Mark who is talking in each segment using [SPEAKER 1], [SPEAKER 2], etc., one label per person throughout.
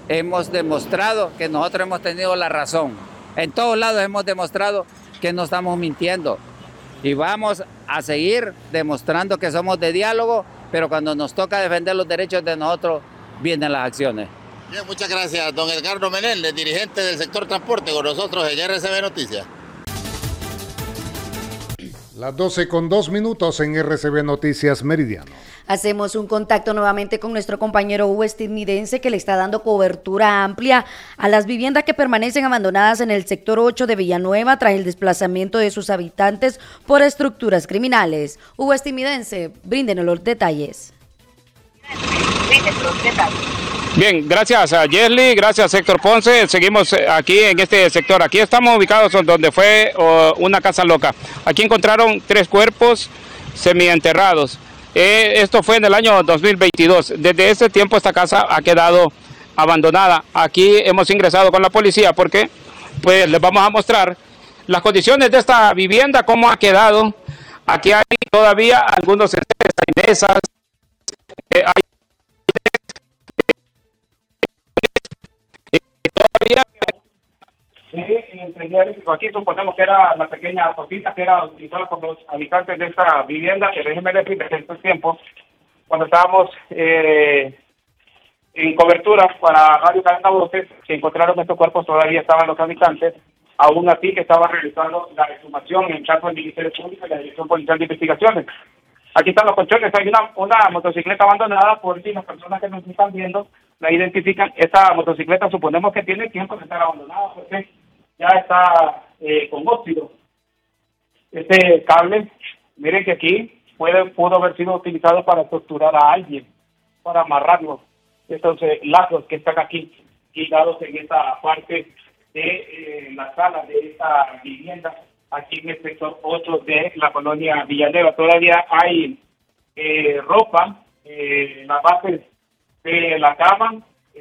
[SPEAKER 1] hemos demostrado que nosotros hemos tenido la razón. En todos lados hemos demostrado que no estamos mintiendo. Y vamos a seguir demostrando que somos de diálogo, pero cuando nos toca defender los derechos de nosotros, vienen las acciones.
[SPEAKER 2] Bien, muchas gracias, don Edgardo Menéndez, dirigente del sector transporte, con nosotros en RCB Noticias.
[SPEAKER 3] Las 12:02 en RCB Noticias Meridiano.
[SPEAKER 4] Hacemos un contacto nuevamente con nuestro compañero Hugo estadounidense, que le está dando cobertura amplia a las viviendas que permanecen abandonadas en el sector 8 de Villanueva tras el desplazamiento de sus habitantes por estructuras criminales. Hugo estadounidense, bríndenos los detalles.
[SPEAKER 5] Bien, gracias a Yesli, gracias Héctor Ponce. Seguimos aquí en este sector. Aquí estamos ubicados donde fue una casa loca. Aquí encontraron 3 cuerpos semienterrados. Esto fue en el año 2022. Desde ese tiempo esta casa ha quedado abandonada. Aquí hemos ingresado con la policía porque pues les vamos a mostrar las condiciones de esta vivienda, cómo ha quedado. Aquí hay todavía algunos enseres, hay mesas, hay todavía. Aquí suponemos que era la pequeña cosita que era utilizada por los habitantes de esta vivienda, que déjenme decir, desde estos tiempos, cuando estábamos en cobertura para Radio Cadena Voces, que encontraron estos cuerpos, todavía estaban los habitantes, aún así que estaba realizando la exhumación en caso del Ministerio Público y la Dirección Policial de Investigaciones. Aquí están los colchones, hay una motocicleta abandonada, por si las personas que nos están viendo la identifican. Esta motocicleta suponemos que tiene tiempo de estar abandonada porque ya está con óxido. Este cable, miren que aquí pudo haber sido utilizado para torturar a alguien, para amarrarlo. Estos lazos que están aquí quitados en esta parte de la sala de esta vivienda, aquí en el sector 8 de la colonia Villanueva. Todavía hay ropa, la base de la cama,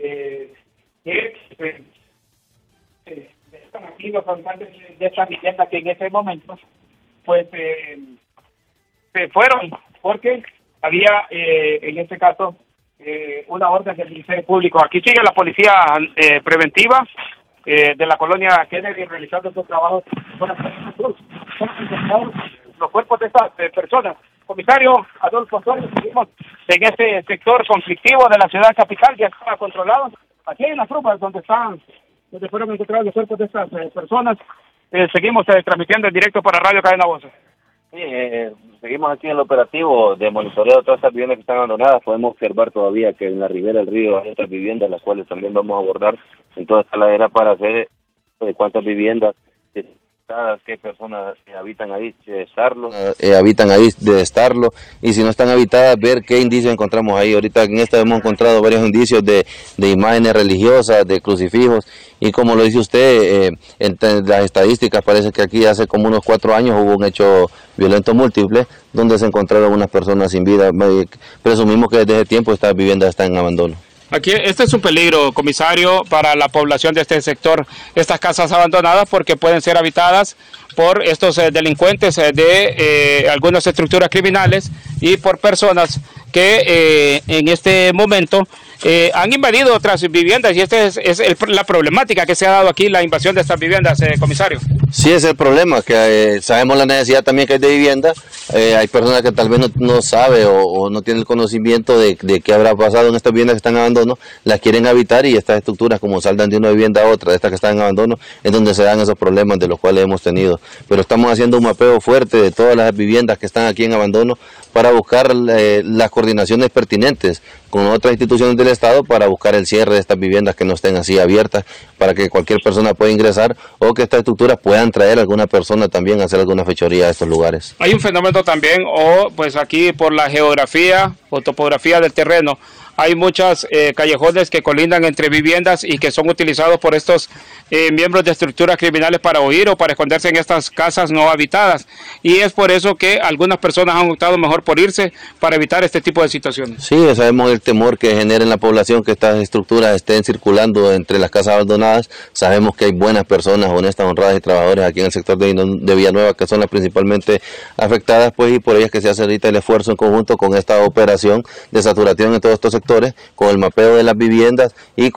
[SPEAKER 5] están aquí los habitantes de esta vivienda que en ese momento pues se fueron porque había en este caso una orden del Ministerio Público. Aquí sigue la policía preventiva de la colonia Kennedy realizando estos trabajos con los cuerpos de estas personas. Comisario Adolfo Suárez, seguimos en este sector conflictivo de la ciudad capital, ya estaba controlado. Aquí hay unas tropas donde fueron encontrados los cuerpos de estas personas. Seguimos transmitiendo en directo para Radio Cadena Voces.
[SPEAKER 6] Sí, seguimos aquí en el operativo de monitoreo de todas estas viviendas que están abandonadas. Podemos observar todavía que en la ribera del río hay otras viviendas, las cuales también vamos a abordar en toda esta ladera para hacer de cuántas viviendas, qué personas habitan ahí, de estarlo, y si no están habitadas, ver qué indicios encontramos ahí. Ahorita en esta hemos encontrado varios indicios de imágenes religiosas, de crucifijos, y como lo dice usted, en las estadísticas parece que aquí hace como unos 4 años hubo un hecho violento múltiple, donde se encontraron unas personas sin vida. Presumimos que desde ese tiempo estas viviendas están en abandono.
[SPEAKER 5] Aquí este es un peligro, comisario, para la población de este sector, estas casas abandonadas, porque pueden ser habitadas por estos delincuentes de algunas estructuras criminales y por personas que en este momento han invadido otras viviendas, y esta es la problemática que se ha dado aquí, la invasión de estas viviendas, comisario.
[SPEAKER 6] Sí, es el problema, que sabemos la necesidad también que hay de vivienda. Hay personas que tal vez no sabe o no tienen el conocimiento de qué habrá pasado en estas viviendas que están en abandono, las quieren habitar, y estas estructuras, como saltan de una vivienda a otra, de estas que están en abandono, es donde se dan esos problemas de los cuales hemos tenido. Pero estamos haciendo un mapeo fuerte de todas las viviendas que están aquí en abandono para buscar las coordinaciones pertinentes con otras instituciones del Estado para buscar el cierre de estas viviendas que no estén así abiertas, para que cualquier persona pueda ingresar, o que estas estructuras puedan traer a alguna persona también a hacer alguna fechoría a estos lugares.
[SPEAKER 5] Hay un fenómeno también, pues aquí por la geografía o topografía del terreno, hay muchos callejones que colindan entre viviendas y que son utilizados por estos miembros de estructuras criminales para huir o para esconderse en estas casas no habitadas, y es por eso que algunas personas han optado mejor por irse para evitar este tipo de situaciones.
[SPEAKER 6] Sí, sabemos el temor que genera en la población que estas estructuras estén circulando entre las casas abandonadas. Sabemos que hay buenas personas, honestas, honradas y trabajadores aquí en el sector de Villanueva, que son las principalmente afectadas, pues, y por ellas que se hace ahorita el esfuerzo en conjunto con esta operación de saturación en todos estos sectores, con el mapeo de las viviendas y